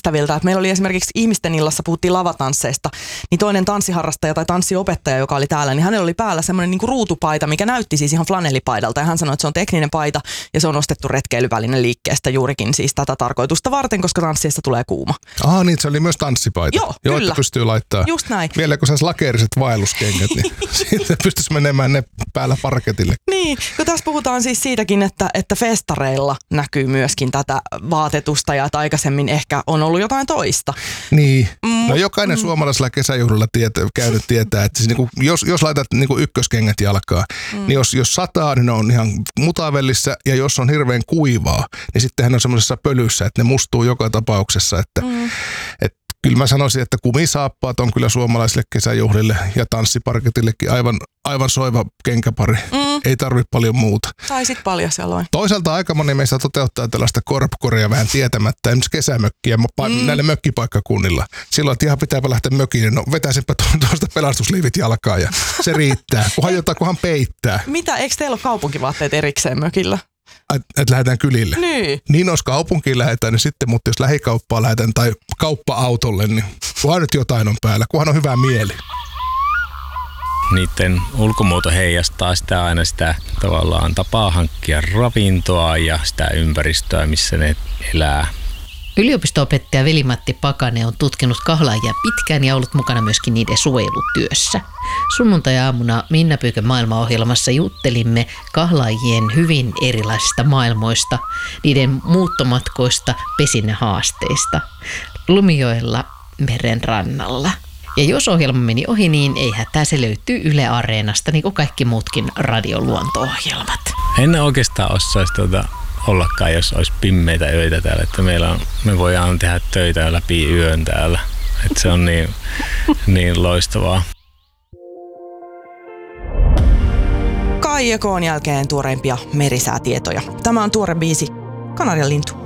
ystäviltä, että meillä oli esimerkiksi ihmisten illassa, puhuttiin lavatansseista, niin toinen tanssiharrastaja tai tanssiopettaja, joka oli täällä, niin hänellä oli päällä semmoinen niin kuin ruutupaita, mikä näytti siis ihan flanellipaidalta, ja hän sanoi, että se on tekninen paita, ja se on ostettu retkeilyvälinen liikkeestä juurikin siis tätä tarkoitusta varten, koska tanssiessa tulee kuuma. Niin se oli myös tanssipaita. Joo, kyllä. Että pystyy laittaa. Just näin. Vielä kun saisi lakeeriset vaelluskengät, niin sitten pystyisi menemään ne päällä parketille. Niin, kun tässä puhutaan siis siitäkin, että festareilla näkyy myöskin tätä vaatetusta ja että aikaisemmin ehkä on ollut jotain toista. Niin. No jokainen suomalaisella kesäjuhlilla käynyt tietää, että siis niinku, jos laitat niinku ykköskengät jalkaan, niin jos sataa, niin ne on ihan mutavellissä, ja jos on hirveän kuivaa, niin sitten hän on semmoisessa pölyssä, että ne mustuu joka tapauksessa. Että kyllä mä sanoisin, että kumisaappaat on kyllä suomalaisille kesäjuhlille ja tanssiparketillekin aivan soiva kenkäpari. Ei tarvitse paljon muuta. Tai sit paljasjaloin. Toisaalta aika moni meistä toteuttaa tällaista korpkoria vähän tietämättä, esimerkiksi kesämökkiä näillä mökkipaikkakunnilla. Silloin, että ihan pitääpä lähteä mökiin, no vetäisinpä tuosta pelastusliivit jalkaan ja se riittää. Kunhan peittää. Mitä, eikö teillä ole kaupunkivaatteet erikseen mökillä? Että lähdetään kylille. Niin jos kaupunkiin lähdetään, niin sitten, mutta jos lähikauppaan lähdetään tai kauppa-autolle, niin kunhan nyt jotain on päällä, kunhan on hyvä mieli. Niiden ulkomuoto heijastaa sitä aina sitä tavallaan tapaa hankkia ravintoa ja sitä ympäristöä, missä ne elää. Yliopisto-opettaja Veli-Matti Pakanen on tutkinut kahlaajia pitkään ja ollut mukana myöskin niiden suojelutyössä. Sunnuntai-aamuna Minna Pyykön maailmaohjelmassa juttelimme kahlaajien hyvin erilaisista maailmoista, niiden muuttomatkoista, pesinnähaasteista, Lumijoella meren rannalla. Ja jos ohjelma meni ohi, niin ei hätää, se löytyy Yle Areenasta, niin kuin kaikki muutkin radioluonto-ohjelmat. En oikeastaan osaisi ollakaan, jos olisi pimmeitä öitä täällä, että me voidaan tehdä töitä läpi yön täällä. Että se on niin loistavaa. Kai Ekoon jälkeen tuoreimpia merisäätietoja. Tämä on tuore biisi Kanarian lintu.